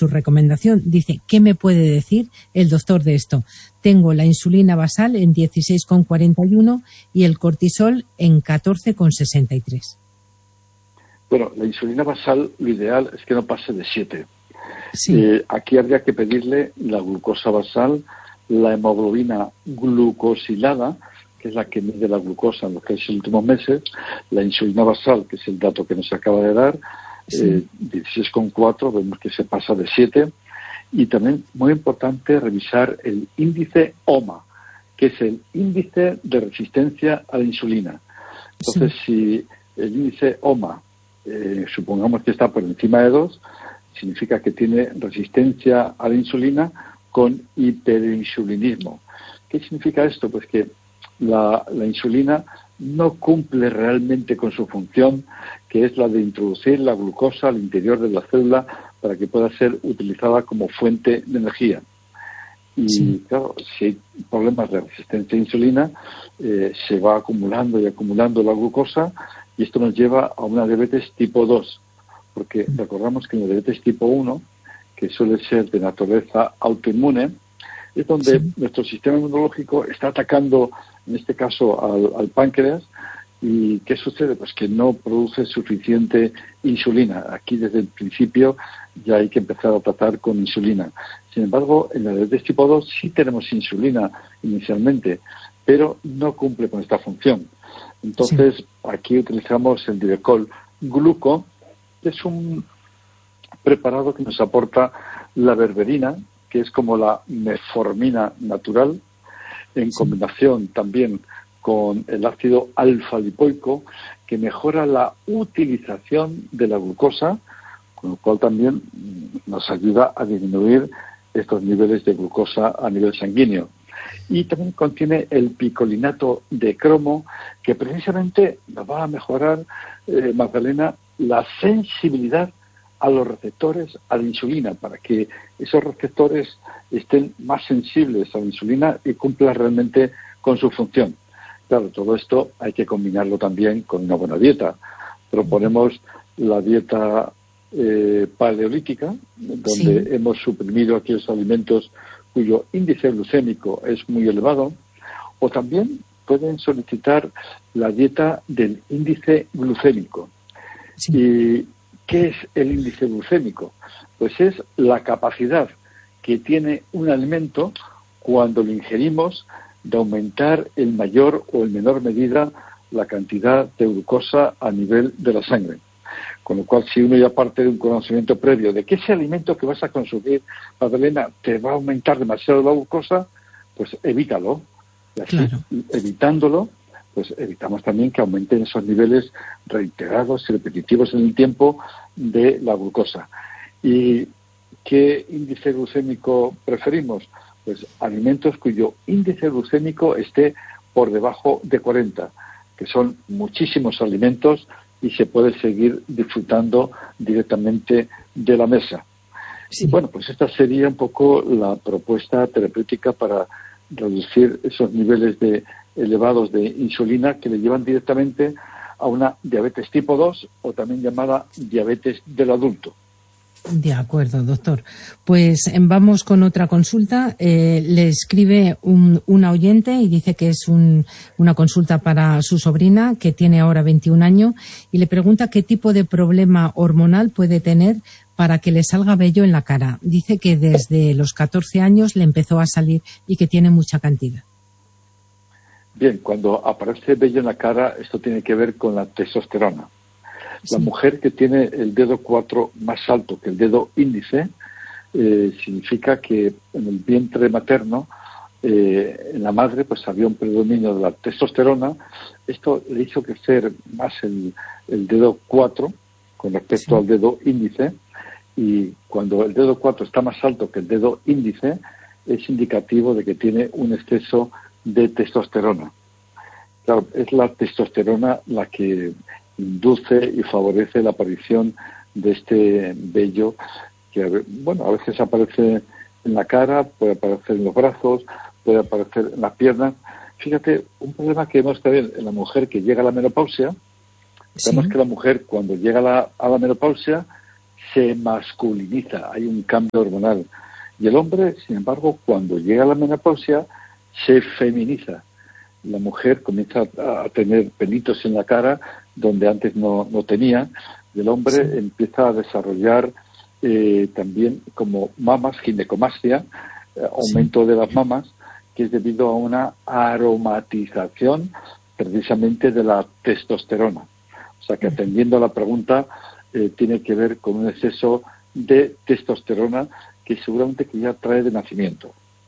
su recomendación. Dice, ¿qué me puede decir el doctor de esto? Tengo la insulina basal en 16,41 y el cortisol en 14,63. Bueno, la insulina basal, lo ideal es que no pase de 7. Sí. Aquí habría que pedirle la glucosa basal, la hemoglobina glucosilada, que es la que mide la glucosa en los 3 últimos meses, la insulina basal, que es el dato que nos acaba de dar, 16,4, vemos que se pasa de 7. Y también, muy importante, revisar el índice OMA, que es el índice de resistencia a la insulina. Entonces, si el índice OMA, supongamos que está por encima de 2, significa que tiene resistencia a la insulina con hiperinsulinismo. ¿Qué significa esto? Pues que la insulina no cumple realmente con su función, que es la de introducir la glucosa al interior de la célula para que pueda ser utilizada como fuente de energía. Y claro, si hay problemas de resistencia a insulina, se va acumulando y acumulando la glucosa, y esto nos lleva a una diabetes tipo 2, porque recordamos que en la diabetes tipo 1, que suele ser de naturaleza autoinmune, es donde nuestro sistema inmunológico está atacando, en este caso, al páncreas. ¿Y qué sucede? Pues que no produce suficiente insulina. Aquí desde el principio ya hay que empezar a tratar con insulina. Sin embargo, en la diabetes tipo 2 sí tenemos insulina inicialmente, pero no cumple con esta función. Entonces, aquí utilizamos el Divecol Gluco, que es un preparado que nos aporta la berberina, que es como la metformina natural, en combinación también con el ácido alfa-lipoico, que mejora la utilización de la glucosa, con lo cual también nos ayuda a disminuir estos niveles de glucosa a nivel sanguíneo. Y también contiene el picolinato de cromo, que precisamente nos va a mejorar, Magdalena, la sensibilidad a los receptores a la insulina, para que esos receptores estén más sensibles a la insulina y cumplan realmente con su función. Claro, todo esto hay que combinarlo también con una buena dieta. Proponemos la dieta paleolítica, donde hemos suprimido aquellos alimentos cuyo índice glucémico es muy elevado, o también pueden solicitar la dieta del índice glucémico. ¿Y qué es el índice glucémico? Pues es la capacidad que tiene un alimento cuando lo ingerimos de aumentar en mayor o en menor medida la cantidad de glucosa a nivel de la sangre. Con lo cual, si uno ya parte de un conocimiento previo de que ese alimento que vas a consumir, Magdalena, te va a aumentar demasiado la glucosa, pues evítalo. Y así, evitándolo, pues evitamos también que aumenten esos niveles reiterados y repetitivos en el tiempo de la glucosa. ¿Y qué índice glucémico preferimos? Pues alimentos cuyo índice glucémico esté por debajo de 40, que son muchísimos alimentos y se puede seguir disfrutando directamente de la mesa. Y bueno, pues esta sería un poco la propuesta terapéutica para reducir esos niveles elevados de insulina que le llevan directamente a una diabetes tipo 2 o también llamada diabetes del adulto. De acuerdo, doctor. Pues vamos con otra consulta. Le escribe una oyente y dice que es una consulta para su sobrina, que tiene ahora 21 años, y le pregunta qué tipo de problema hormonal puede tener para que le salga vello en la cara. Dice que desde los 14 años le empezó a salir y que tiene mucha cantidad. Bien, cuando aparece vello en la cara, esto tiene que ver con la testosterona. La mujer que tiene el dedo 4 más alto que el dedo índice, significa que en el vientre materno, en la madre, pues había un predominio de la testosterona. Esto le hizo crecer más el dedo 4 con respecto al dedo índice, y cuando el dedo 4 está más alto que el dedo índice, es indicativo de que tiene un exceso de testosterona. Claro, es la testosterona la que induce y favorece la aparición de este vello que, bueno, a veces aparece en la cara, puede aparecer en los brazos, puede aparecer en las piernas. Fíjate, un problema que vemos también en la mujer que llega a la menopausia. Sabemos que la mujer, cuando llega a la menopausia, se masculiniza, hay un cambio hormonal. Y el hombre, sin embargo, cuando llega a la menopausia, se feminiza. La mujer comienza a tener pelitos en la cara donde antes no tenía, y el hombre empieza a desarrollar también como mamas, ginecomastia, aumento de las mamas, que es debido a una aromatización precisamente de la testosterona. O sea que, atendiendo a la pregunta, tiene que ver con un exceso de testosterona que seguramente que ya trae de nacimiento.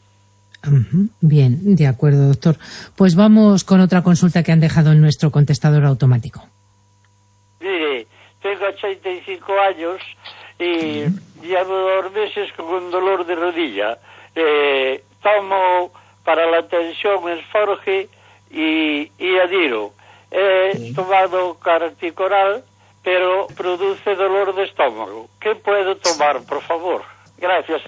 Bien, de acuerdo, doctor. Pues vamos con otra consulta que han dejado en nuestro contestador automático. Mire, tengo 85 años y llevo 2 meses con un dolor de rodilla. Tomo para la tensión Esforge y Adiro. He tomado Carticoral, pero produce dolor de estómago. ¿Qué puedo tomar, por favor? Gracias.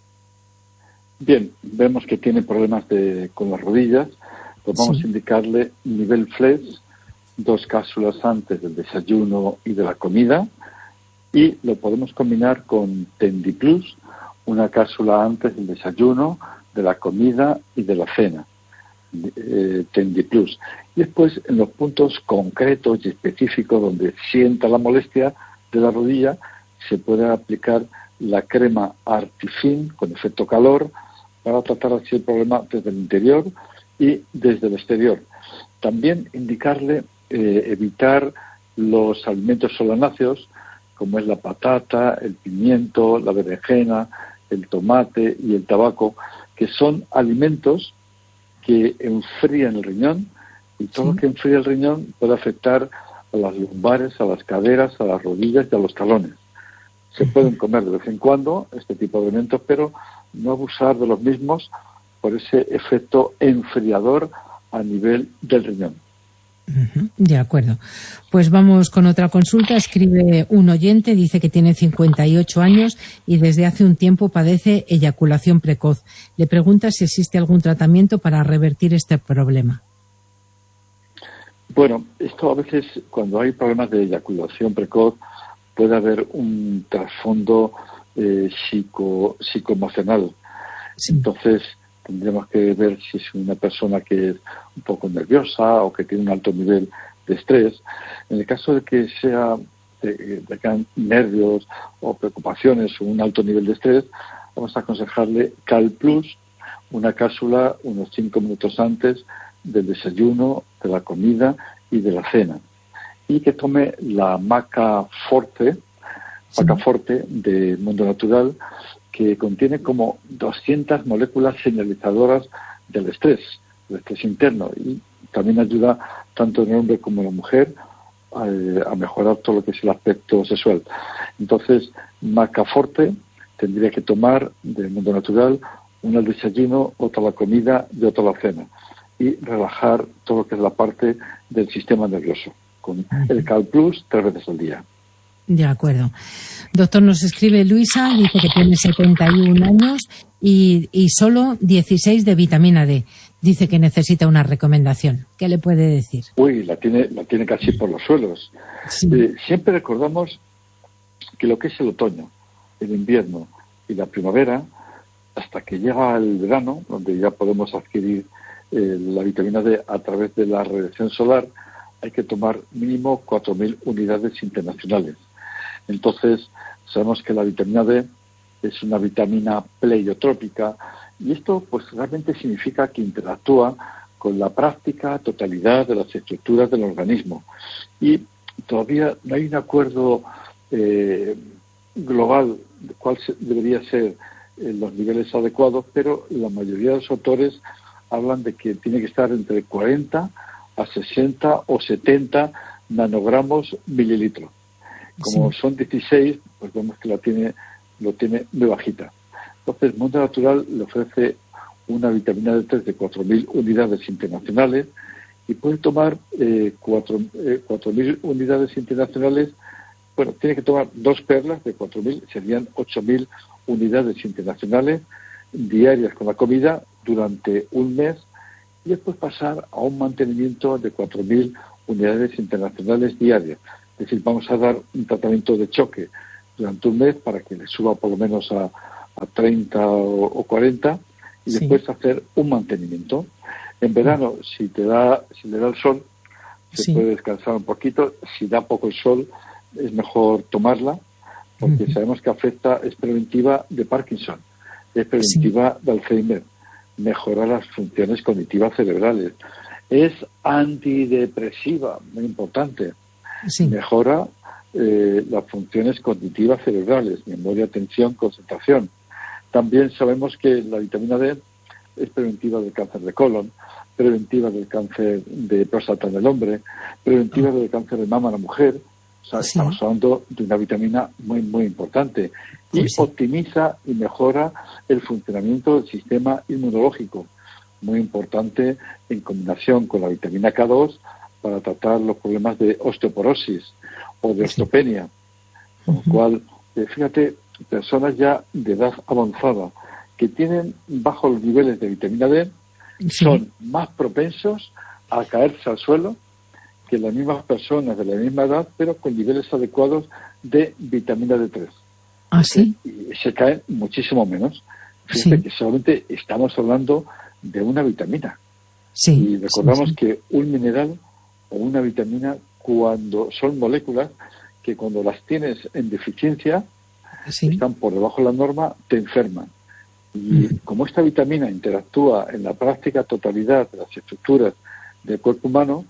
Bien, vemos que tiene problemas con las rodillas. Pues vamos a indicarle nivel Flex, 2 cápsulas antes del desayuno y de la comida, y lo podemos combinar con Tendiplus, 1 cápsula antes del desayuno, de la comida y de la cena. Tendiplus. Y después, en los puntos concretos y específicos donde sienta la molestia de la rodilla, se puede aplicar la crema Artifin con efecto calor para tratar así el problema desde el interior y desde el exterior. También indicarle evitar los alimentos solanáceos, como es la patata, el pimiento, la berenjena, el tomate y el tabaco, que son alimentos que enfrían el riñón, y todo lo que enfría el riñón puede afectar a las lumbares, a las caderas, a las rodillas y a los talones. Se pueden comer de vez en cuando este tipo de alimentos, pero no abusar de los mismos por ese efecto enfriador a nivel del riñón. De acuerdo. Pues vamos con otra consulta. Escribe un oyente, dice que tiene 58 años y desde hace un tiempo padece eyaculación precoz. Le pregunta si existe algún tratamiento para revertir este problema. Bueno, esto a veces, cuando hay problemas de eyaculación precoz, puede haber un trasfondo psicoemocional. Entonces, tendríamos que ver si es una persona que es un poco nerviosa o que tiene un alto nivel de estrés. En el caso de que sea tengan nervios o preocupaciones o un alto nivel de estrés, vamos a aconsejarle Cal Plus, 1 cápsula unos 5 minutos antes del desayuno, de la comida y de la cena. Y que tome la Maca Forte de Mundo Natural, que contiene como 200 moléculas señalizadoras del estrés interno, y también ayuda tanto en el hombre como en la mujer a mejorar todo lo que es el aspecto sexual. Entonces, Macaforte tendría que tomar del Mundo Natural, 1 al desayuno, otra a la comida y otra a la cena, y relajar todo lo que es la parte del sistema nervioso con el Cal Plus 3 veces al día. De acuerdo. Doctor, nos escribe Luisa, dice que tiene 71 años y solo 16 de vitamina D. Dice que necesita una recomendación. ¿Qué le puede decir? Uy, la tiene casi por los suelos. Sí. Siempre recordamos que lo que es el otoño, el invierno y la primavera, hasta que llega el verano, donde ya podemos adquirir la vitamina D a través de la radiación solar, hay que tomar mínimo 4.000 unidades internacionales. Entonces, sabemos que la vitamina D es una vitamina pleiotrópica, y esto pues realmente significa que interactúa con la práctica totalidad de las estructuras del organismo. Y todavía no hay un acuerdo global de cuál debería ser los niveles adecuados, pero la mayoría de los autores hablan de que tiene que estar entre 40 a 60 o 70 nanogramos mililitro. Como son 16, pues vemos que lo tiene muy bajita. Entonces, Mundo Natural le ofrece una vitamina D3 de 4.000 unidades internacionales, y puede tomar 4.000 unidades internacionales. Bueno, tiene que tomar 2 perlas de 4.000, serían 8.000 unidades internacionales diarias con la comida durante un mes, y después pasar a un mantenimiento de 4.000 unidades internacionales diarias. Es decir, vamos a dar un tratamiento de choque durante un mes para que le suba por lo menos a 30 o 40 y después hacer un mantenimiento. En verano, si le da el sol, se puede descansar un poquito. Si da poco el sol, es mejor tomarla, porque sabemos que es preventiva de Parkinson, es preventiva de Alzheimer, mejora las funciones cognitivas cerebrales, es antidepresiva, muy importante, mejora las funciones cognitivas cerebrales, memoria, atención, concentración. También sabemos que la vitamina D es preventiva del cáncer de colon, preventiva del cáncer de próstata en el hombre, preventiva del cáncer de mama en la mujer. O sea, estamos hablando de una vitamina muy, muy importante. Y optimiza y mejora el funcionamiento del sistema inmunológico. Muy importante en combinación con la vitamina K2 para tratar los problemas de osteoporosis o de osteopenia. Con lo cual, fíjate, personas ya de edad avanzada que tienen bajos los niveles de vitamina D son más propensos a caerse al suelo que las mismas personas de la misma edad, pero con niveles adecuados de vitamina D3. ¿Ah, sí? Y se caen muchísimo menos. Fíjate que solamente estamos hablando de una vitamina. Y recordamos que un mineral o una vitamina, cuando son moléculas que cuando las tienes en deficiencia, están por debajo de la norma, te enferman. Y como esta vitamina interactúa en la práctica totalidad de las estructuras del cuerpo humano,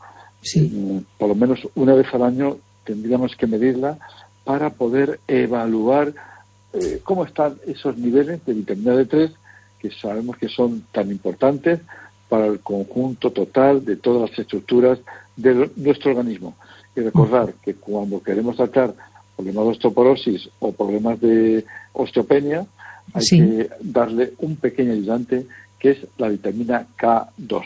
por lo menos una vez al año tendríamos que medirla para poder evaluar cómo están esos niveles de vitamina D3, que sabemos que son tan importantes para el conjunto total de todas las estructuras de nuestro organismo. Y recordar que cuando queremos tratar problemas de osteoporosis o problemas de osteopenia, hay que darle un pequeño ayudante, que es la vitamina K2.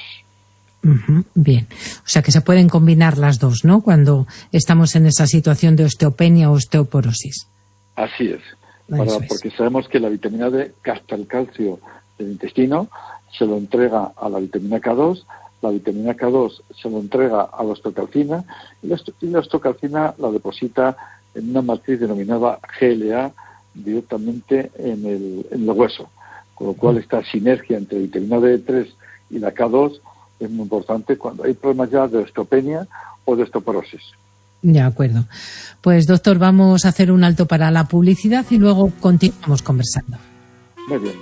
Bien, o sea que se pueden combinar las dos, ¿no?, cuando estamos en esa situación de osteopenia o osteoporosis. Así es, porque sabemos que la vitamina D capta el calcio del intestino, se lo entrega a la vitamina K2, la vitamina K2 se lo entrega a la osteocalcina y la osteocalcina la deposita en una matriz denominada GLA directamente en el hueso, con lo cual esta sinergia entre vitamina D3 y la K2 es muy importante cuando hay problemas ya de osteopenia o de osteoporosis. De acuerdo. Pues doctor, vamos a hacer un alto para la publicidad y luego continuamos conversando. Muy bien.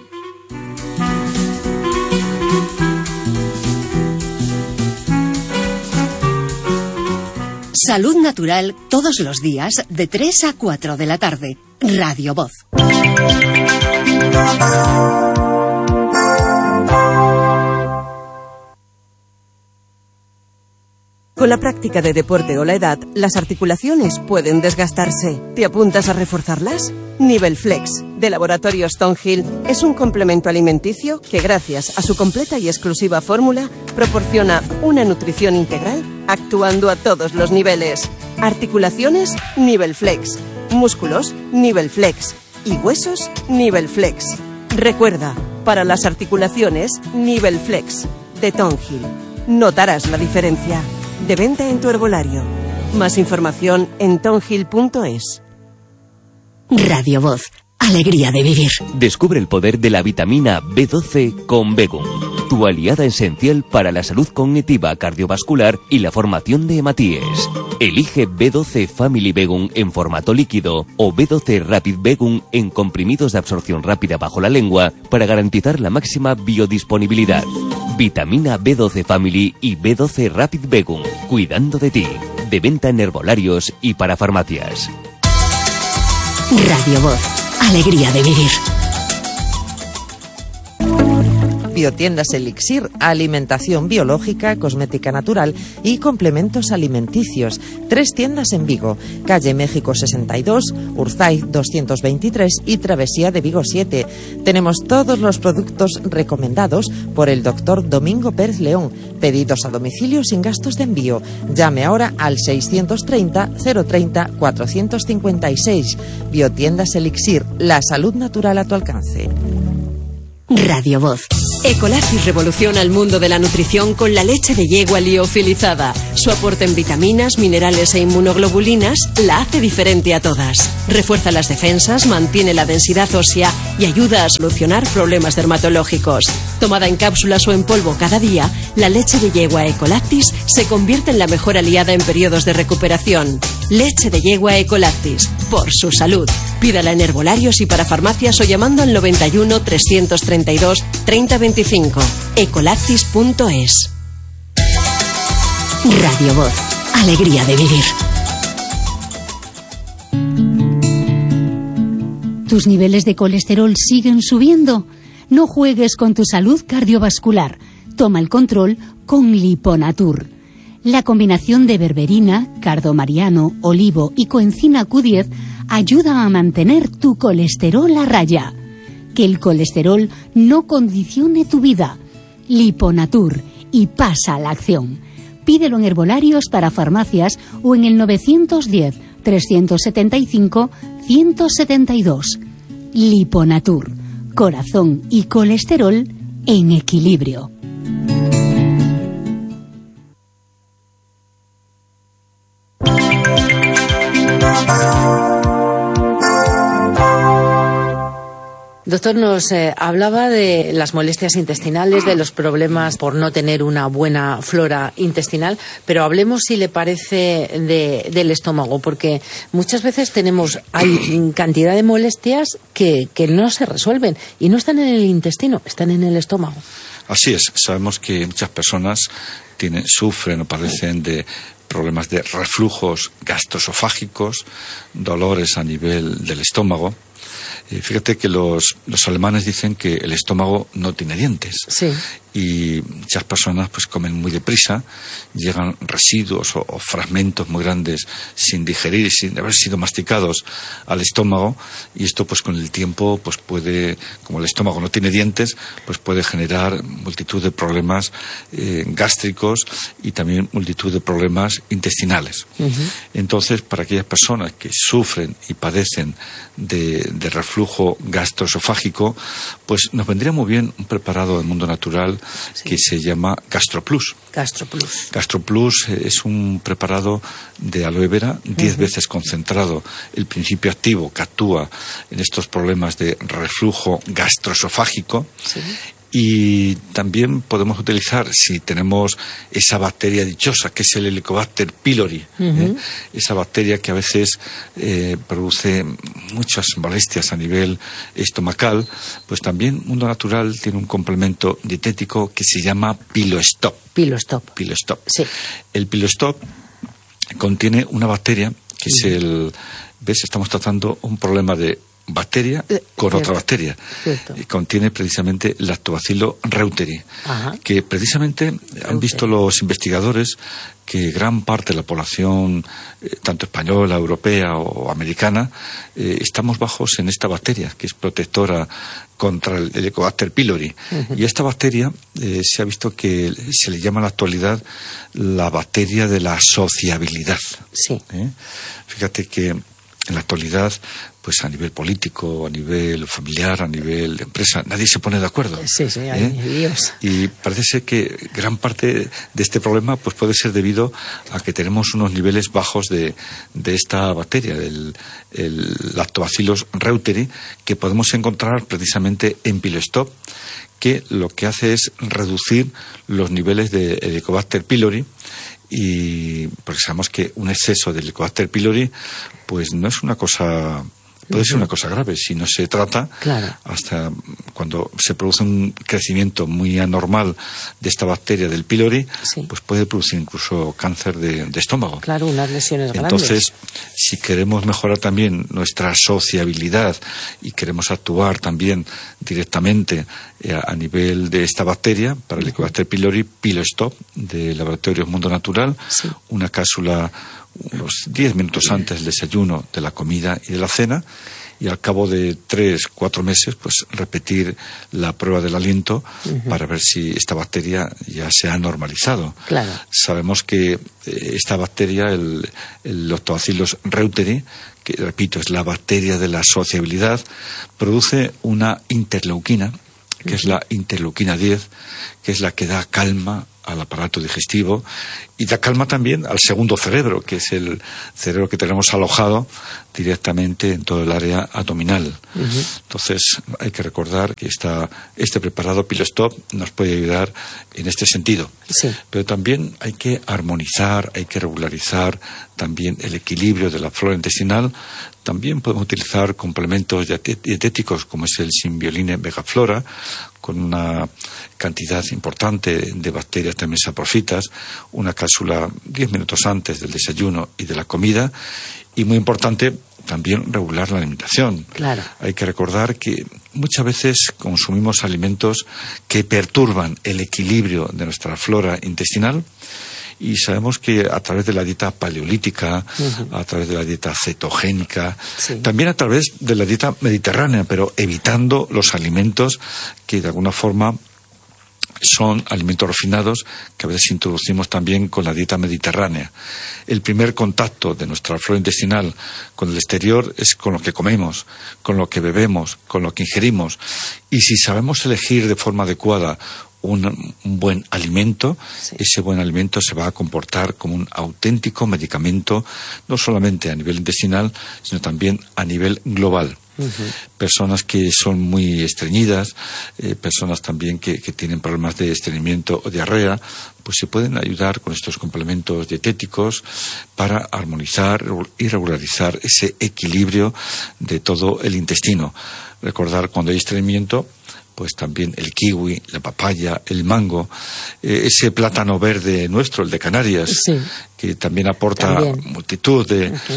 Salud Natural todos los días de 3 a 4 de la tarde. Radio Voz. Con la práctica de deporte o la edad, las articulaciones pueden desgastarse. ¿Te apuntas a reforzarlas? Nivel Flex, de Laboratorio Stonehill, es un complemento alimenticio que, gracias a su completa y exclusiva fórmula, proporciona una nutrición integral actuando a todos los niveles. Articulaciones, Nivel Flex. Músculos, Nivel Flex. Y huesos, Nivel Flex. Recuerda, para las articulaciones, Nivel Flex, de Stonehill. Notarás la diferencia. De venta en tu herbolario. Más información en tonhill.es. Radio Voz. Alegría de vivir. Descubre el poder de la vitamina B12 con Begum, tu aliada esencial para la salud cognitiva, cardiovascular y la formación de hematíes. Elige B12 Family Begum en formato líquido o B12 Rapid Begum en comprimidos de absorción rápida bajo la lengua para garantizar la máxima biodisponibilidad. Vitamina B12 Family y B12 Rapid Begum, cuidando de ti. De venta en herbolarios y para farmacias. Radio Voz. Alegría de vivir. Biotiendas Elixir, alimentación biológica, cosmética natural y complementos alimenticios. 3 tiendas en Vigo, calle México 62, Urzaiz 223 y Travesía de Vigo 7. Tenemos todos los productos recomendados por el doctor Domingo Pérez León. Pedidos a domicilio sin gastos de envío. Llame ahora al 630 030 456. Biotiendas Elixir, la salud natural a tu alcance. Radio Voz. Ecolactis revoluciona el mundo de la nutrición con la leche de yegua liofilizada. Su aporte en vitaminas, minerales e inmunoglobulinas la hace diferente a todas. Refuerza las defensas, mantiene la densidad ósea y ayuda a solucionar problemas dermatológicos. Tomada en cápsulas o en polvo cada día, la leche de yegua Ecolactis se convierte en la mejor aliada en periodos de recuperación. Leche de yegua Ecolactis, por su salud. Pídala en herbolarios y para farmacias o llamando al 91 332 3025. Ecolactis.es. Radio Voz. Alegría de vivir. ¿Tus niveles de colesterol siguen subiendo? No juegues con tu salud cardiovascular. Toma el control con Liponatur. La combinación de berberina, cardomariano, olivo y coenzima Q10 ayuda a mantener tu colesterol a raya. Que el colesterol no condicione tu vida. Liponatur, y pasa a la acción. Pídelo en herbolarios para farmacias o en el 910-375-172. Liponatur, corazón y colesterol en equilibrio. Doctor, nos hablaba de las molestias intestinales, de los problemas por no tener una buena flora intestinal, pero hablemos, si le parece, del estómago, porque muchas veces hay cantidad de molestias que no se resuelven y no están en el intestino, están en el estómago. Así es, sabemos que muchas personas sufren o padecen de problemas de reflujos gastroesofágicos, dolores a nivel del estómago. Fíjate que los alemanes dicen que el estómago no tiene dientes. Sí. Y muchas personas pues comen muy deprisa, llegan residuos o fragmentos muy grandes sin digerir, sin haber sido masticados al estómago, y esto pues con el tiempo pues puede, como el estómago no tiene dientes, pues puede generar multitud de problemas gástricos y también multitud de problemas intestinales. Uh-huh. Entonces, para aquellas personas que sufren y padecen de reflujo gastroesofágico, pues nos vendría muy bien un preparado del mundo natural que se llama GastroPlus. GastroPlus es un preparado de aloe vera 10 veces concentrado. El principio activo que actúa en estos problemas de reflujo gastroesofágico. Sí. Y también podemos utilizar, si tenemos esa bacteria dichosa, que es el Helicobacter pylori, esa bacteria que a veces produce muchas molestias a nivel estomacal, pues también Mundo Natural tiene un complemento dietético que se llama Pilostop. Sí. El Pilostop contiene una bacteria que es estamos tratando un problema de bacteria con otra bacteria. Contiene precisamente Lactobacillus reuteri. Ajá. Que precisamente han visto los investigadores que gran parte de la población, tanto española, europea o americana, estamos bajos en esta bacteria, que es protectora contra el Helicobacter pylori. Y esta bacteria se ha visto que se le llama en la actualidad la bacteria de la sociabilidad. Sí. Fíjate que en la actualidad, pues a nivel político, a nivel familiar, a nivel de empresa, nadie se pone de acuerdo. Sí, hay líos. Y parece ser que gran parte de este problema pues puede ser debido a que tenemos unos niveles bajos de esta bacteria, del Lactobacillus reuteri, que podemos encontrar precisamente en Pilostop, que lo que hace es reducir los niveles de Helicobacter pylori. Y porque sabemos que un exceso de Helicobacter pylori pues no es una cosa, puede ser una cosa grave si no se trata. Claro. Hasta cuando se produce un crecimiento muy anormal de esta bacteria del pylori, pues puede producir incluso cáncer de estómago. Claro, unas lesiones grandes. Entonces, si queremos mejorar también nuestra sociabilidad y queremos actuar también directamente a nivel de esta bacteria, para el Helicobacter pylori, Pilostop de Laboratorios Mundo Natural, una cápsula unos 10 minutos antes del desayuno, de la comida y de la cena, y al cabo de 3-4 meses pues repetir la prueba del aliento para ver si esta bacteria ya se ha normalizado. Claro. Sabemos que esta bacteria, el Lactobacillus reuteri, que repito es la bacteria de la sociabilidad, produce una interleuquina que es la interleuquina 10, que es la que da calma al aparato digestivo y da calma también al segundo cerebro, que es el cerebro que tenemos alojado directamente en todo el área abdominal. Entonces hay que recordar que este preparado Pilostop nos puede ayudar en este sentido. Sí. Pero también hay que armonizar, hay que regularizar también el equilibrio de la flora intestinal. También podemos utilizar complementos dietéticos como es el Symbioline Megaflora, con una cantidad importante de bacterias también saprofitas, una cápsula 10 minutos antes del desayuno y de la comida, y muy importante también regular la alimentación. Claro. Hay que recordar que muchas veces consumimos alimentos que perturban el equilibrio de nuestra flora intestinal, y sabemos que a través de la dieta paleolítica, a través de la dieta cetogénica, también a través de la dieta mediterránea, pero evitando los alimentos que de alguna forma son alimentos refinados que a veces introducimos también con la dieta mediterránea. El primer contacto de nuestra flora intestinal con el exterior es con lo que comemos, con lo que bebemos, con lo que ingerimos. Y si sabemos elegir de forma adecuada un buen alimento, ese buen alimento se va a comportar como un auténtico medicamento, no solamente a nivel intestinal, sino también a nivel global. Personas que son muy estreñidas, personas también que tienen problemas de estreñimiento o diarrea, pues se pueden ayudar con estos complementos dietéticos para armonizar y regularizar ese equilibrio de todo el intestino. Recordar, cuando hay estreñimiento, pues también el kiwi, la papaya, el mango, ese plátano verde nuestro, el de Canarias, que también aporta multitud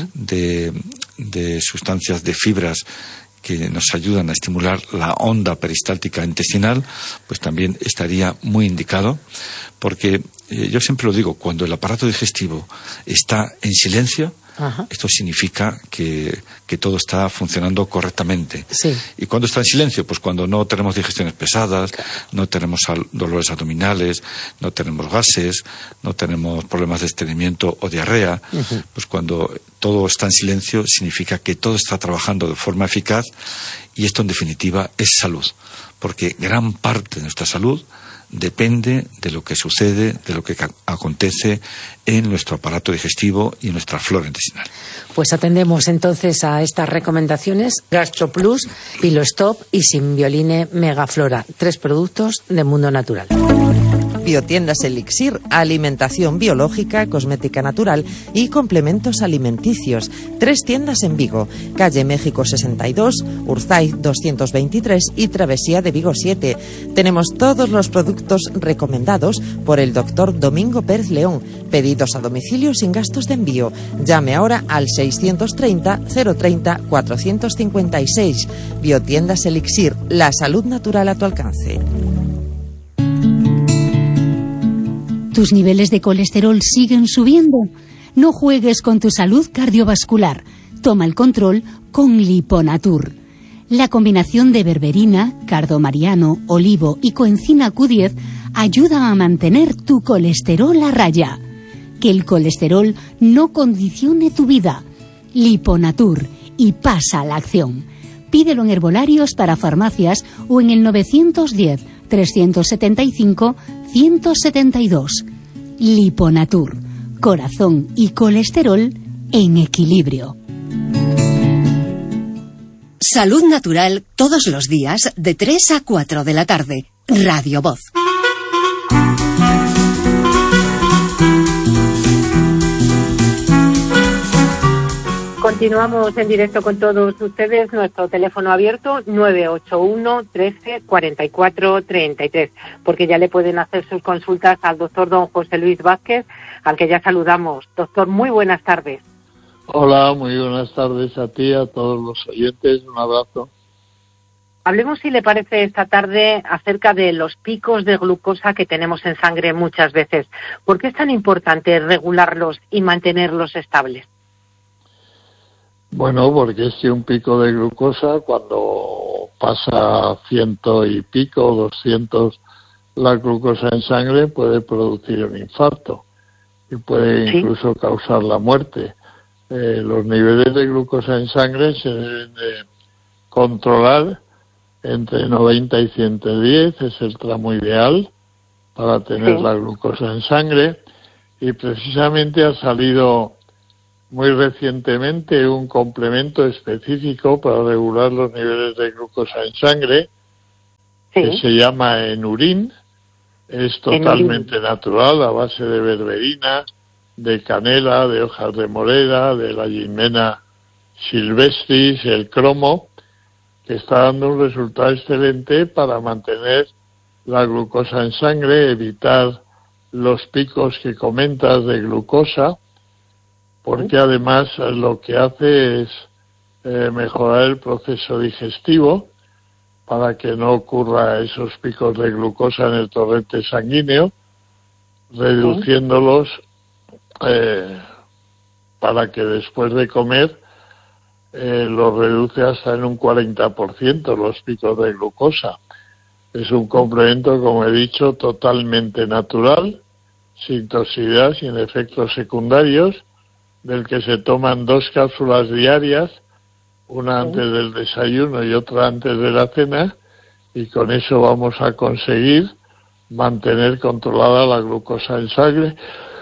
de sustancias, de fibras que nos ayudan a estimular la onda peristáltica intestinal, pues también estaría muy indicado, porque yo siempre lo digo, cuando el aparato digestivo está en silencio, esto significa que todo está funcionando correctamente. ¿Y cuándo está en silencio? Pues cuando no tenemos digestiones pesadas, no tenemos dolores abdominales, no tenemos gases, no tenemos problemas de estreñimiento o diarrea. Pues cuando todo está en silencio significa que todo está trabajando de forma eficaz, y esto en definitiva es salud, porque gran parte de nuestra salud depende de lo que sucede, de lo que acontece en nuestro aparato digestivo y en nuestra flora intestinal. Pues atendemos entonces a estas recomendaciones: GastroPlus, Pilostop y Symbioline Megaflora, 3 productos de Mundo Natural. Biotiendas Elixir, alimentación biológica, cosmética natural y complementos alimenticios. 3 tiendas en Vigo: calle México 62, Urzaiz 223 y Travesía de Vigo 7. Tenemos todos los productos recomendados por el doctor Domingo Pérez León. Pedidos a domicilio sin gastos de envío. Llame ahora al 630 030 456. Biotiendas Elixir, la salud natural a tu alcance. ¿Tus niveles de colesterol siguen subiendo? No juegues con tu salud cardiovascular. Toma el control con Liponatur. La combinación de berberina, cardomariano, olivo y coenzima Q10 ayuda a mantener tu colesterol a raya. Que el colesterol no condicione tu vida. Liponatur, y pasa a la acción. Pídelo en herbolarios para farmacias o en el 910 375 172. Liponatur, corazón y colesterol en equilibrio. Salud natural todos los días de 3 a 4 de la tarde. Radio Voz. Continuamos en directo con todos ustedes. Nuestro teléfono abierto 981 13 44 33, porque ya le pueden hacer sus consultas al doctor don José Luis Vázquez, al que ya saludamos. Doctor, muy buenas tardes. Hola, muy buenas tardes a ti, a todos los oyentes. Un abrazo. Hablemos, si le parece, esta tarde acerca de los picos de glucosa que tenemos en sangre muchas veces. ¿Por qué es tan importante regularlos y mantenerlos estables? Bueno, porque si un pico de glucosa, cuando pasa 100 y pico, 200 la glucosa en sangre, puede producir un infarto y puede incluso causar la muerte. Los niveles de glucosa en sangre se deben de controlar entre 90 y 110 es el tramo ideal para tener la glucosa en sangre, y precisamente ha salido muy recientemente un complemento específico para regular los niveles de glucosa en sangre, que se llama Enurin. Es totalmente natural, a base de berberina, de canela, de hojas de morera, de la Gymnema silvestris, el cromo, que está dando un resultado excelente para mantener la glucosa en sangre, evitar los picos que comentas de glucosa, porque además lo que hace es mejorar el proceso digestivo para que no ocurra esos picos de glucosa en el torrente sanguíneo, reduciéndolos para que después de comer los reduce hasta en un 40% los picos de glucosa. Es un complemento, como he dicho, totalmente natural, sin toxicidad, sin efectos secundarios, del que se toman 2 cápsulas diarias, una antes del desayuno y otra antes de la cena, y con eso vamos a conseguir mantener controlada la glucosa en sangre,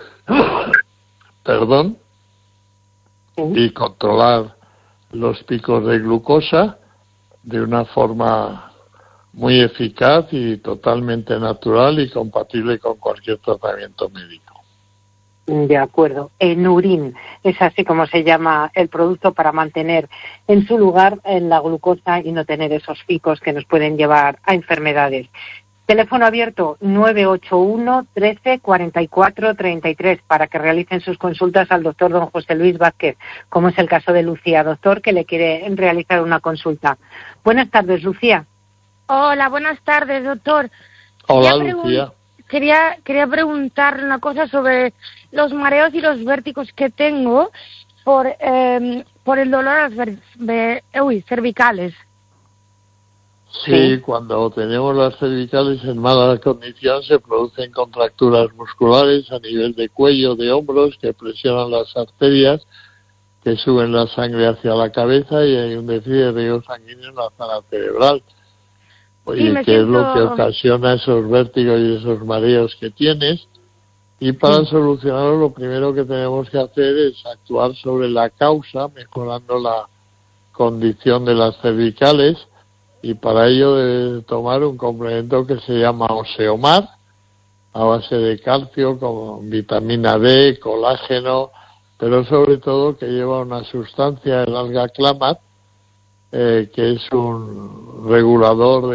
y controlar los picos de glucosa de una forma muy eficaz y totalmente natural y compatible con cualquier tratamiento médico. De acuerdo. Enurin es así como se llama el producto para mantener en su lugar la glucosa y no tener esos picos que nos pueden llevar a enfermedades. Teléfono abierto 981 13 44 33 para que realicen sus consultas al doctor don José Luis Vázquez, como es el caso de Lucía, doctor, que le quiere realizar una consulta. Buenas tardes, Lucía. Hola, buenas tardes, doctor. Hola, Lucía. Quería preguntarle una cosa sobre los mareos y los vértigos que tengo por el dolor a las cervicales. Sí, cuando tenemos las cervicales en mala condición se producen contracturas musculares a nivel de cuello, de hombros, que presionan las arterias, que suben la sangre hacia la cabeza y hay un déficit de riego sanguíneo en la zona cerebral. Oye, ¿qué es lo que ocasiona esos vértigos y esos mareos que tienes? Y para solucionarlo, lo primero que tenemos que hacer es actuar sobre la causa, mejorando la condición de las cervicales, y para ello debe tomar un complemento que se llama Osteomar, a base de calcio, con vitamina D, colágeno, pero sobre todo que lleva una sustancia, el alga clamat, que es un regulador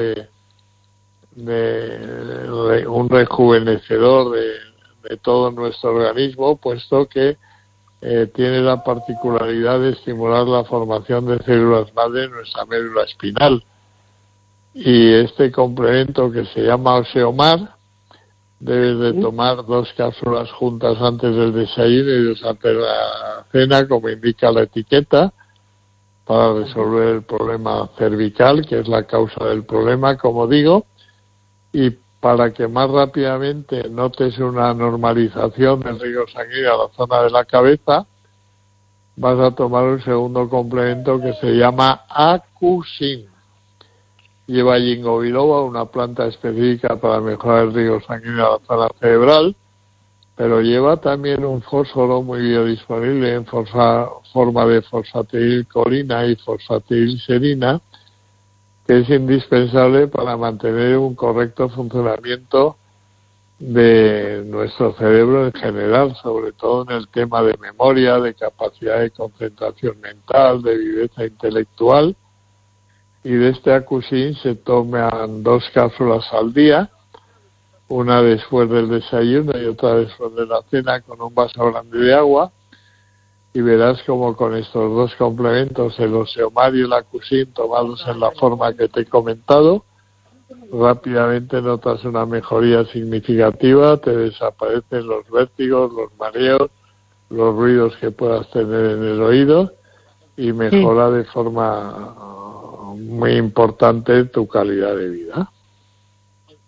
un rejuvenecedor de todo nuestro organismo, puesto que tiene la particularidad de estimular la formación de células madre en nuestra médula espinal. Y este complemento, que se llama Osteomar, debes de tomar 2 cápsulas juntas antes del desayuno y 2 antes de la cena, como indica la etiqueta, para resolver el problema cervical, que es la causa del problema, como digo, y para que más rápidamente notes una normalización del riego sanguíneo a la zona de la cabeza, vas a tomar un segundo complemento que se llama Acusin. Lleva ginkgo biloba, una planta específica para mejorar el riego sanguíneo a la zona cerebral, pero lleva también un fósforo muy biodisponible en forma de fosfatilcolina y fosfatilserina, que es indispensable para mantener un correcto funcionamiento de nuestro cerebro en general, sobre todo en el tema de memoria, de capacidad de concentración mental, de viveza intelectual. Y de este Acusin se toman 2 cápsulas al día, una después del desayuno y otra después de la cena, con un vaso grande de agua, y verás como con estos 2 complementos, el Osteomar y el Acusin, tomados en la forma que te he comentado, rápidamente notas una mejoría significativa, te desaparecen los vértigos, los mareos, los ruidos que puedas tener en el oído, y mejora de forma muy importante tu calidad de vida.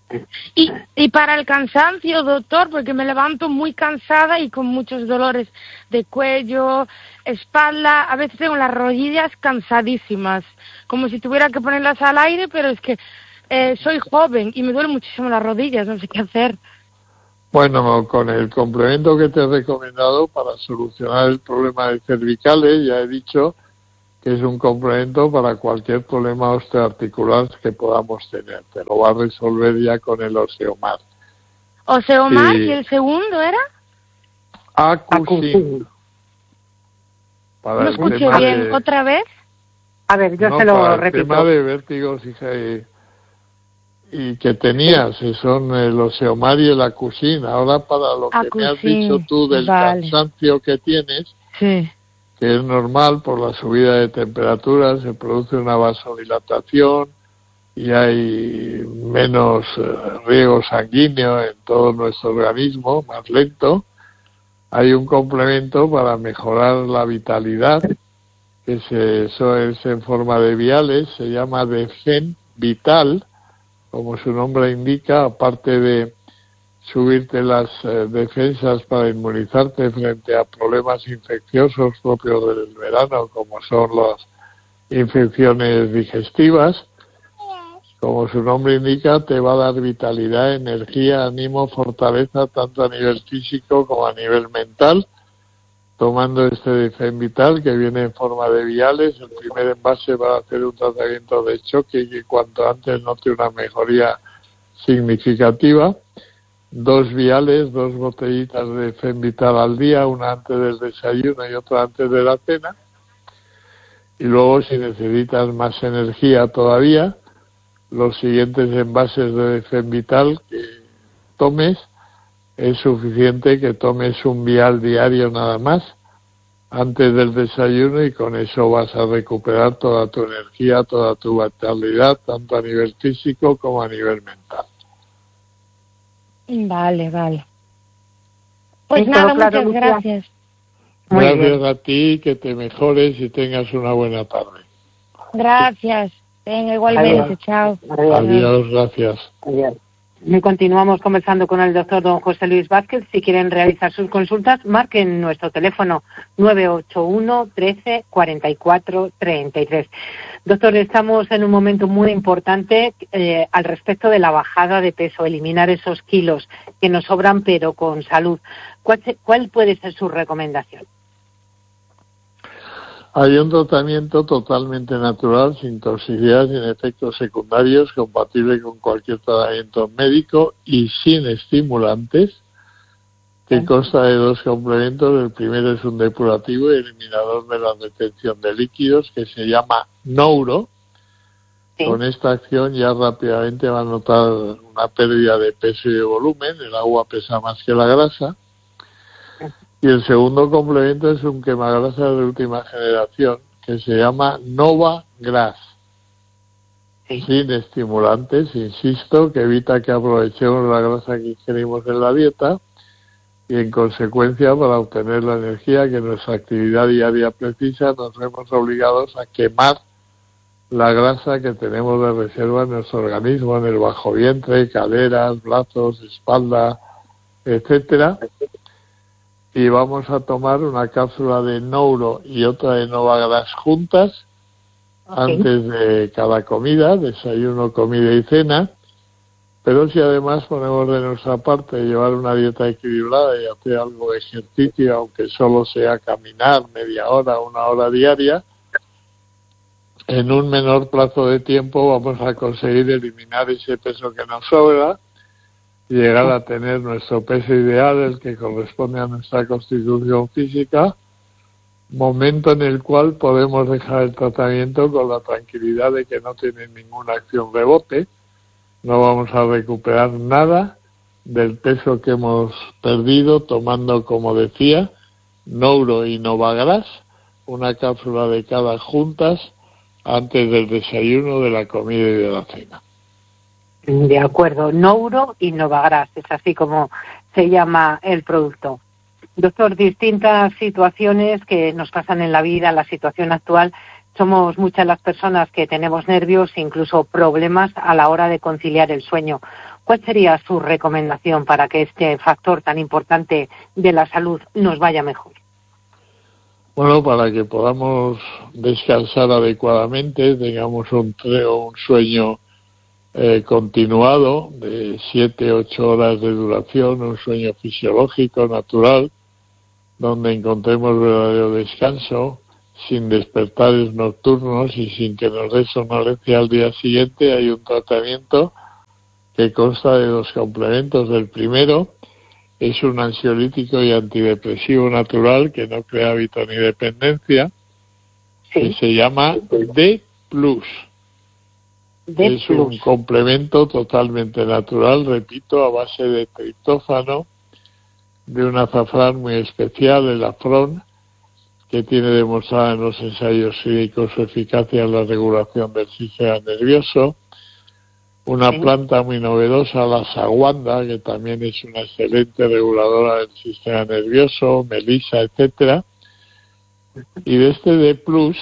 Y para el cansancio, doctor, porque me levanto muy cansada y con muchos dolores de cuello, espalda, a veces tengo las rodillas cansadísimas, como si tuviera que ponerlas al aire, pero es que soy joven y me duelen muchísimo las rodillas, no sé qué hacer. Bueno, con el complemento que te he recomendado para solucionar el problema de cervicales, ya he dicho que es un complemento para cualquier problema osteoarticular que podamos tener. Te lo va a resolver ya con el Osteomar. ¿Osteomar? ¿Y el segundo era? Acusin. No escuché bien. ¿Otra vez? A ver, yo se lo repito. El tema de vértigos y que tenías, son el Osteomar y el Acusin. Ahora para lo que me has dicho tú del cansancio que tienes, sí, que es normal por la subida de temperatura, se produce una vasodilatación y hay menos riego sanguíneo en todo nuestro organismo, más lento. Hay un complemento para mejorar la vitalidad, que eso es en forma de viales, se llama Defen Vital, como su nombre indica, aparte de subirte las defensas para inmunizarte frente a problemas infecciosos propios del verano, como son las infecciones digestivas. Como su nombre indica, te va a dar vitalidad, energía, ánimo, fortaleza, tanto a nivel físico como a nivel mental. Tomando este Defen Vital, que viene en forma de viales, el primer envase va a hacer un tratamiento de choque y que cuanto antes note una mejoría significativa. 2 viales, 2 botellitas de Defen Vital al día, una antes del desayuno y otra antes de la cena. Y luego, si necesitas más energía todavía, los siguientes envases de Defen Vital que tomes, es suficiente que tomes un vial diario nada más antes del desayuno y con eso vas a recuperar toda tu energía, toda tu vitalidad, tanto a nivel físico como a nivel mental. Vale. Pues nada, muchas gracias. Gracias a ti, que te mejores y tengas una buena tarde. Gracias. Venga, igualmente. Chao. Adiós, gracias. Adiós. Y continuamos conversando con el doctor don José Luis Vázquez. Si quieren realizar sus consultas, marquen nuestro teléfono 981 13 44 33. Doctor, estamos en un momento muy importante al respecto de la bajada de peso, eliminar esos kilos que nos sobran pero con salud. ¿Cuál puede ser su recomendación? Hay un tratamiento totalmente natural, sin toxicidad, sin efectos secundarios, compatible con cualquier tratamiento médico y sin estimulantes, que consta de 2 complementos. El primero es un depurativo y eliminador de la retención de líquidos, que se llama Nouro. Sí. Con esta acción ya rápidamente va a notar una pérdida de peso y de volumen. El agua pesa más que la grasa. Y el segundo complemento es un quemagrasa de última generación que se llama Nova Grass. Sí. Sin estimulantes, insisto, que evita que aprovechemos la grasa que ingerimos en la dieta y en consecuencia, para obtener la energía que nuestra actividad diaria precisa, nos vemos obligados a quemar la grasa que tenemos de reserva en nuestro organismo, en el bajo vientre, caderas, brazos, espalda, etcétera. Y vamos a tomar una cápsula de Nouro y otra de Novagras juntas antes de cada comida, desayuno, comida y cena. Pero si además ponemos de nuestra parte llevar una dieta equilibrada y hacer algo de ejercicio, aunque solo sea caminar media hora, 1 hora diaria, en un menor plazo de tiempo vamos a conseguir eliminar ese peso que nos sobra, llegar a tener nuestro peso ideal, el que corresponde a nuestra constitución física, momento en el cual podemos dejar el tratamiento con la tranquilidad de que no tiene ninguna acción rebote, no vamos a recuperar nada del peso que hemos perdido tomando, como decía, Nouro y Novagras, una cápsula de cada juntas antes del desayuno, de la comida y de la cena. De acuerdo, Nouro y Novagras, es así como se llama el producto. Doctor, distintas situaciones que nos pasan en la vida, la situación actual, somos muchas las personas que tenemos nervios e incluso problemas a la hora de conciliar el sueño. ¿Cuál sería su recomendación para que este factor tan importante de la salud nos vaya mejor? Bueno, para que podamos descansar adecuadamente, tengamos un sueño continuado de 7-8 horas de duración, un sueño fisiológico, natural, donde encontremos verdadero descanso, sin despertares nocturnos y sin que nos dé somnolencia al día siguiente. Hay un tratamiento que consta de 2 complementos. El primero es un ansiolítico y antidepresivo natural que no crea hábito ni dependencia, que se llama D+. Es un complemento totalmente natural, repito, a base de triptófano, de un azafrán muy especial, el afrón, que tiene demostrada en los ensayos clínicos su eficacia en la regulación del sistema nervioso. Una planta muy novedosa, la saguanda, que también es una excelente reguladora del sistema nervioso, melisa, etcétera. Y de este D+,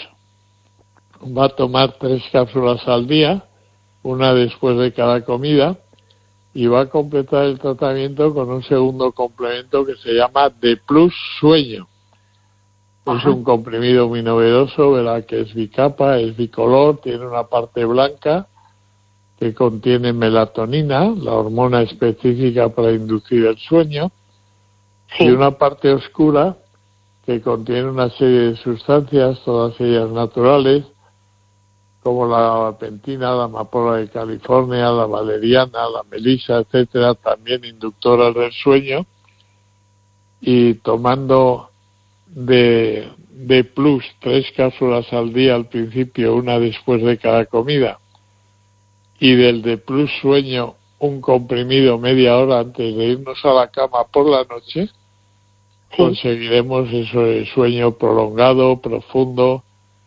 va a tomar 3 cápsulas al día, una después de cada comida, y va a completar el tratamiento con un segundo complemento que se llama D+ Sueño. Es un comprimido muy novedoso, verá que es bicapa, es bicolor, tiene una parte blanca que contiene melatonina, la hormona específica para inducir el sueño, y una parte oscura que contiene una serie de sustancias, todas ellas naturales, como la gabapentina, la amapola de California, la valeriana, la melisa, etcétera, también inductoras del sueño. Y tomando de D+, 3 cápsulas al día al principio, una después de cada comida, y del D+ Sueño un comprimido media hora antes de irnos a la cama por la noche, conseguiremos eso de sueño prolongado, profundo,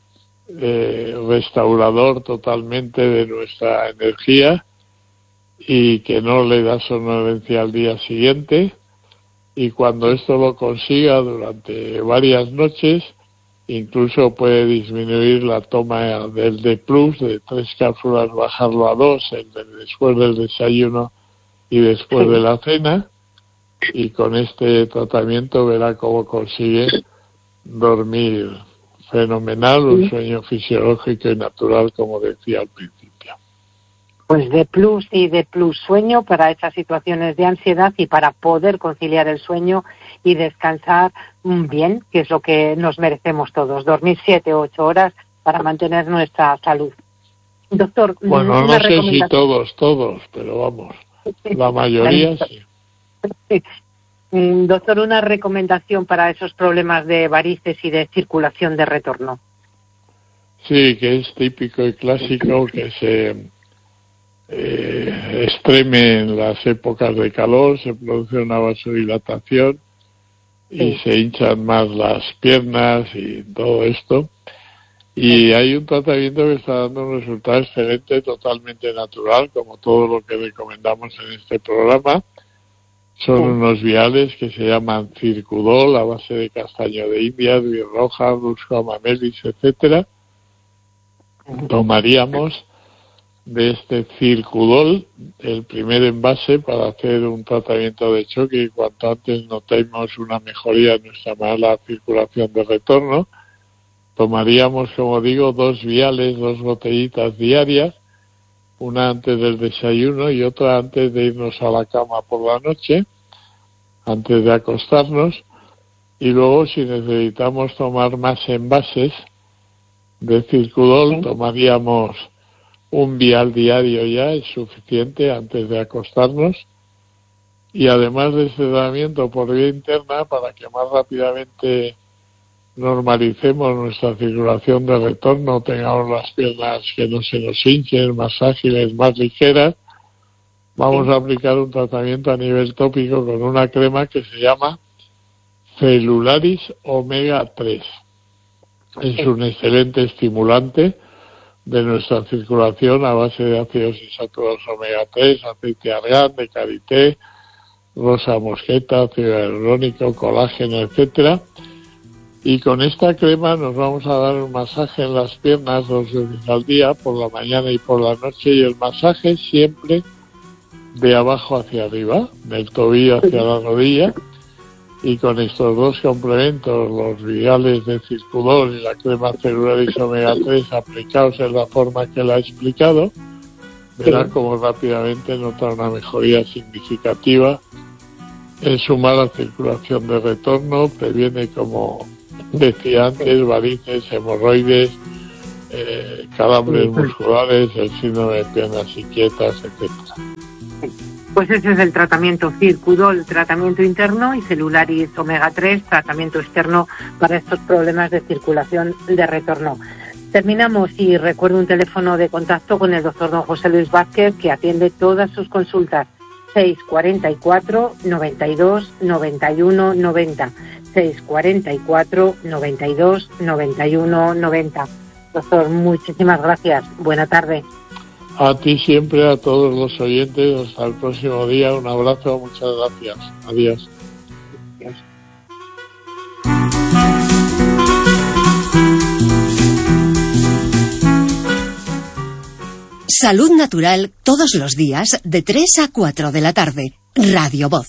restaurador totalmente de nuestra energía y que no le da somnolencia al día siguiente. Y cuando esto lo consiga durante varias noches, incluso puede disminuir la toma del D+, de 3 cápsulas, bajarlo a 2, después del desayuno y después de la cena, y con este tratamiento verá cómo consigue dormir fenomenal, un sueño fisiológico y natural, como decía al principio. Pues D+ y D+ Sueño para esas situaciones de ansiedad y para poder conciliar el sueño y descansar bien, que es lo que nos merecemos todos, dormir 7-8 horas para mantener nuestra salud. Doctor, bueno, no sé si todos, pero vamos, la mayoría sí. Doctor, una recomendación para esos problemas de varices y de circulación de retorno. Sí, que es típico y clásico que se extreme en las épocas de calor, se produce una vasodilatación y se hinchan más las piernas y todo esto. Y hay un tratamiento que está dando un resultado excelente, totalmente natural, como todo lo que recomendamos en este programa. Son unos viales que se llaman Circudol, a base de castaño de India, nuez roja, rusco amamelis, etcétera. Tomaríamos de este Circudol el primer envase para hacer un tratamiento de choque y cuanto antes notemos una mejoría en nuestra mala circulación de retorno. Tomaríamos, como digo, 2 viales, 2 botellitas diarias, una antes del desayuno y otra antes de irnos a la cama por la noche, antes de acostarnos. Y luego, si necesitamos tomar más envases de Circudol, tomaríamos un vial diario, ya es suficiente antes de acostarnos. Y además de este tratamiento por vía interna, para que más rápidamente normalicemos nuestra circulación de retorno, tengamos las piernas que no se nos hinchen, más ágiles, más ligeras, vamos a aplicar un tratamiento a nivel tópico con una crema que se llama Celularis Omega 3. Es un excelente estimulante de nuestra circulación a base de ácidos insaturados omega 3, aceite de argán, de karité, rosa mosqueta, ácido hialurónico, colágeno, etcétera. Y con esta crema nos vamos a dar un masaje en las piernas 2 veces al día, por la mañana y por la noche, y el masaje siempre de abajo hacia arriba, del tobillo hacia la rodilla, y con estos dos complementos, los viales de Circudol y la crema celularis omega 3 aplicados en la forma que la he explicado, verán como rápidamente nota una mejoría significativa en su mala circulación de retorno, previene, como decía antes, varices, hemorroides, calambres musculares, el síndrome de piernas inquietas, etcétera. Pues ese es el tratamiento Circudol, tratamiento interno, y Celularis omega 3, tratamiento externo para estos problemas de circulación de retorno. Terminamos y recuerdo un teléfono de contacto con el doctor don José Luis Vázquez, que atiende todas sus consultas. 644 92 91 90. 644 92 91 90. Doctor, muchísimas gracias. Buena tarde. A ti siempre, a todos los oyentes. Hasta el próximo día. Un abrazo, muchas gracias. Adiós. Adiós. Salud Natural todos los días de 3 a 4 de la tarde. Radio Voz.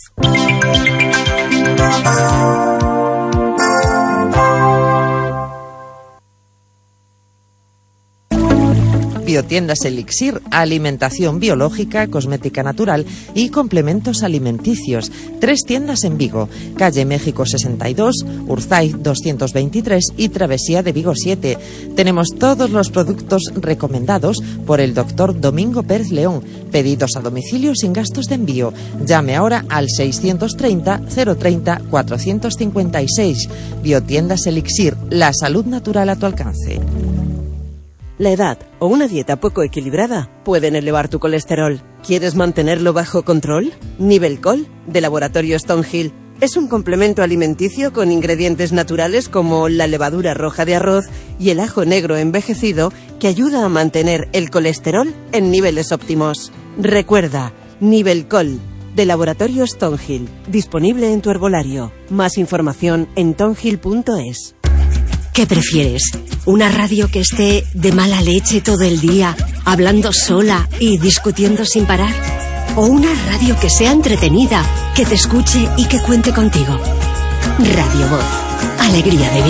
Biotiendas Elixir, alimentación biológica, cosmética natural y complementos alimenticios. 3 tiendas en Vigo, calle México 62, Urzaiz 223 y Travesía de Vigo 7. Tenemos todos los productos recomendados por el doctor Domingo Pérez León. Pedidos a domicilio sin gastos de envío. Llame ahora al 630 030 456. Biotiendas Elixir, la salud natural a tu alcance. La edad o una dieta poco equilibrada pueden elevar tu colesterol. ¿Quieres mantenerlo bajo control? Nivelcol, de Laboratorio Stonehill, es un complemento alimenticio con ingredientes naturales como la levadura roja de arroz y el ajo negro envejecido, que ayuda a mantener el colesterol en niveles óptimos. Recuerda, Nivelcol, de Laboratorio Stonehill, disponible en tu herbolario. Más información en tonhill.es. ¿Qué prefieres? ¿Una radio que esté de mala leche todo el día, hablando sola y discutiendo sin parar? ¿O una radio que sea entretenida, que te escuche y que cuente contigo? Radio Voz. Alegría de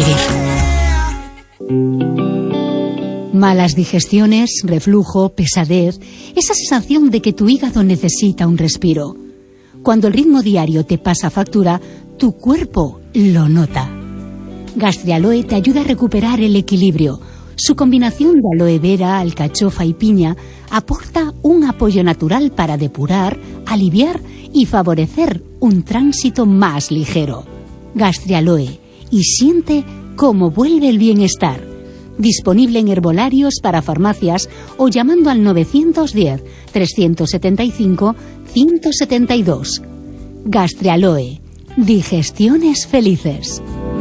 vivir. Malas digestiones, reflujo, pesadez, esa sensación de que tu hígado necesita un respiro. Cuando el ritmo diario te pasa factura, tu cuerpo lo nota. Gastrialoe te ayuda a recuperar el equilibrio. Su combinación de aloe vera, alcachofa y piña aporta un apoyo natural para depurar, aliviar y favorecer un tránsito más ligero. Gastrialoe, y siente cómo vuelve el bienestar. Disponible en herbolarios para farmacias o llamando al 910 375 172. Gastrialoe, digestiones felices.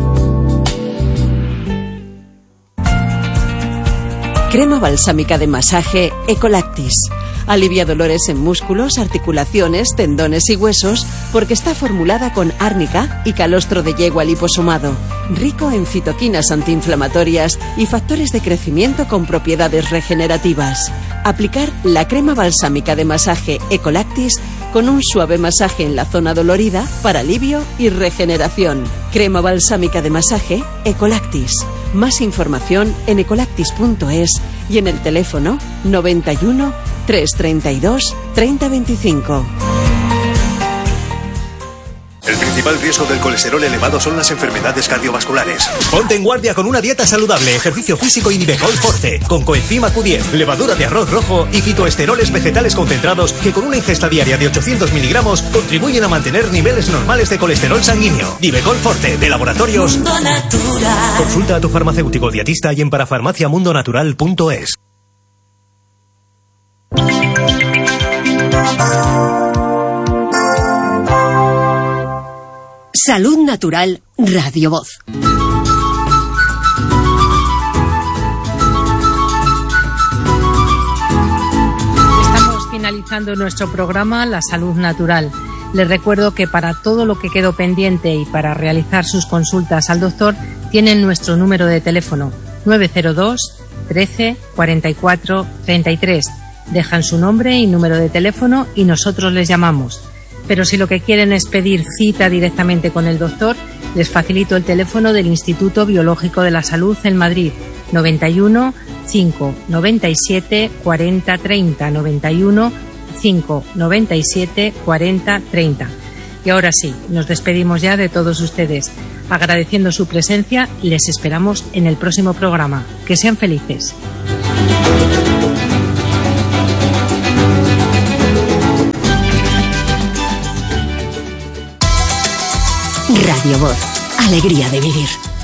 Crema balsámica de masaje Ecolactis. Alivia dolores en músculos, articulaciones, tendones y huesos porque está formulada con árnica y calostro de yegua liposomado. Rico en citoquinas antiinflamatorias y factores de crecimiento con propiedades regenerativas. Aplicar la crema balsámica de masaje Ecolactis con un suave masaje en la zona dolorida para alivio y regeneración. Crema balsámica de masaje Ecolactis. Más información en ecolactis.es y en el teléfono 91 332 3025. El principal riesgo del colesterol elevado son las enfermedades cardiovasculares. Ponte en guardia con una dieta saludable, ejercicio físico y Nivecol Forte, con coenzima Q10, levadura de arroz rojo y fitoesteroles vegetales concentrados que con una ingesta diaria de 800 miligramos contribuyen a mantener niveles normales de colesterol sanguíneo. Nivecol Forte, de Laboratorios Mundo Natural. Consulta a tu farmacéutico dietista y en parafarmaciamundonatural.es. Salud Natural, Radio Voz. Estamos finalizando nuestro programa La Salud Natural. Les recuerdo que para todo lo que quedó pendiente y para realizar sus consultas al doctor, tienen nuestro número de teléfono 902 13 44 33 Dejan su nombre y número de teléfono y nosotros les llamamos. Pero si lo que quieren es pedir cita directamente con el doctor, les facilito el teléfono del Instituto Biológico de la Salud en Madrid, 91 597 40 30, 91 597 40 30. Y ahora sí, nos despedimos ya de todos ustedes. Agradeciendo su presencia, les esperamos en el próximo programa. Que sean felices. Radio Voz, alegría de vivir.